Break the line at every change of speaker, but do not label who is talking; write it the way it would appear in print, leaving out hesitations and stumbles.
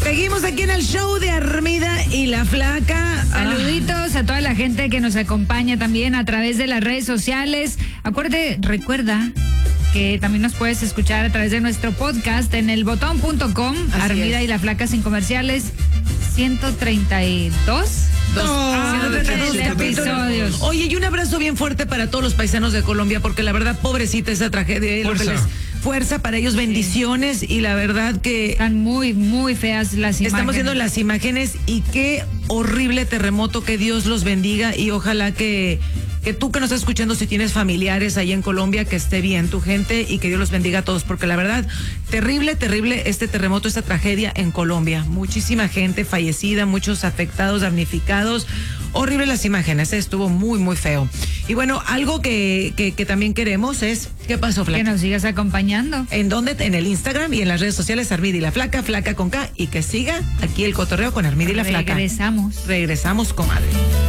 Seguimos aquí en el show de Armida y la Flaca.
Saluditos a toda la gente que nos acompaña también a través de las redes sociales. Recuerda que también nos puedes escuchar a través de nuestro podcast en elbotón.com. Armida y la Flaca sin comerciales. 132 episodios.
Oye, y un abrazo bien fuerte para todos los paisanos de Colombia, porque la verdad, pobrecita esa tragedia. Fuerza para ellos, bendiciones, y la verdad que
están muy, muy feas las imágenes.
Estamos viendo las imágenes y qué horrible terremoto, que Dios los bendiga, y ojalá que tú que nos estás escuchando, si tienes familiares ahí en Colombia, que esté bien tu gente y que Dios los bendiga a todos, porque la verdad, terrible este terremoto, esta tragedia en Colombia. Muchísima gente fallecida, muchos afectados, damnificados. Horrible las imágenes, estuvo muy, muy feo. Y bueno, algo que también queremos es, ¿qué pasó, Flaca?
Que nos sigas acompañando.
¿En dónde? En el Instagram y en las redes sociales, Armida y la Flaca, Flaca con K, y que siga aquí el cotorreo con Armida y la Flaca.
Regresamos,
comadre.